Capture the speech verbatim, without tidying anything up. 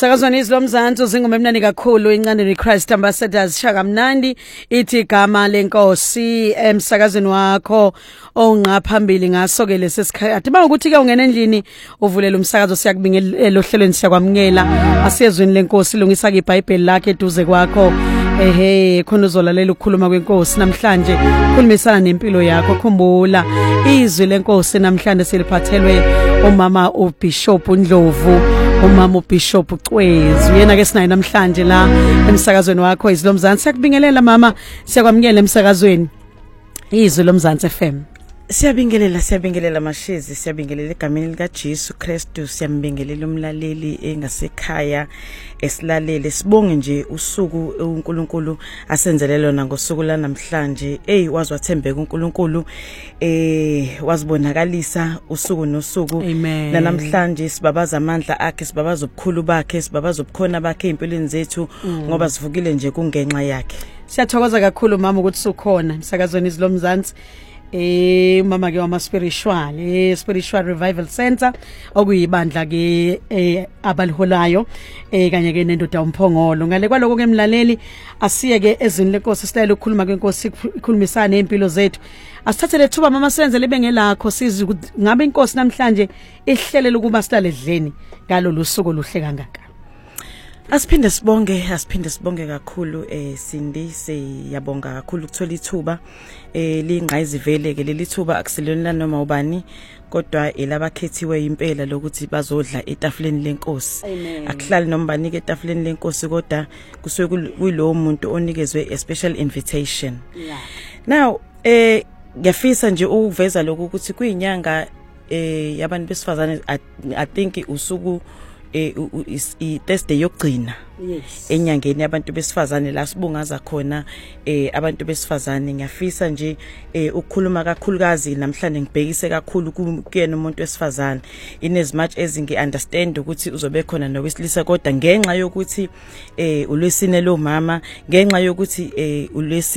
Emsakazweni izilomzansi uzingoma emnandi kakhulu incane reChrist Ambassadors shaka mnandi ithi igama lenkosi emsakazweni wakho onqa phambili ngaso ke lesesikhathi bawukuthi ke ungena endlini uvulela umsakazo siyakubingelela ohlelweni siyakwamngela asiyezweni lenkosi lungisa ke iBhayibheli lakhe eduze kwakho ehe khona uzolalela ukukhuluma kwenkosi namhlanje khulumisana nempilo yakho khumbula izwi lenkosi namhlanje siliphathelwe umama uBishop Ndlovu umama uBishop Cwezi uyena ke sinaye namhlanje la emsakazweni wakho izilomzansi siyakubingelela mama siyakwamngela emsakazweni izwi lomzansi F M. Siyabingelela siyabingelela mashezi siyabingelela egameni lika Jesu Kristu siyambingelela umlaleli engasekhaya esilalele sibonge nje usuku uNkulunkulu asenzelelo nangosuku la namhlanje hey wazwathembeka uNkulunkulu eh wazibonakalisa usuku nosuku Amen. Na namhlanje sibabaza amandla akhe sibabaza ubukhulu bakhe sibabaza ubukhona bakhe empilweni zethu mm. ngoba sivukile nje kungenxa yakhe. Siyathokoza kakhulu mama ukuthi sukhona emsakazweni izilomzansi eh mama ke wama spiritual eh spiritual revival center okuyibandla ke eh abaliholayo eh kanye ke nendoda umphongolo ngale kwaloko ke emlaleli asiye ke ezini lenkosi sitayela ukukhuluma kwenkosi ikhulumisana empilo zethu asithathe lethuba mama senze libe ngelakho sizi ngabe inkosi namhlanje ihlelela ukuba sihlale edleni ngalo lusuku luhle kangaka. Asiphinde sibonge asiphinde sibonge kakhulu eh Sindi siyabonga kakhulu ukuthola ithuba eh lingqayizi vele ke leli thuba akusilona noma ubani kodwa elabakhethiwe impela lokuthi bazodla etafuleni lenkosi akuhlali noma banike etafuleni lenkosi kodwa kusuke kuyilowo muntu onikezwe a special invitation. Yeah. Now eh ngiyafisa nje ukuveza lokho ukuthi kuyinyanga eh yabantu besifazane I think usuku eh i Thursday yokugcina enyangeni yabantu besifazane la sibungaza khona eh abantu besifazane ngiyafisa nje eh ukukhuluma kakhulukazi namhlanje ngibhekise kakhulu kuyena umuntu wesifazane in as much as ngi understand ukuthi uzobe khona nowesilisa kodwa ngenxa yokuthi eh ulwesine lo mama ngenxa yokuthi eh ulwesi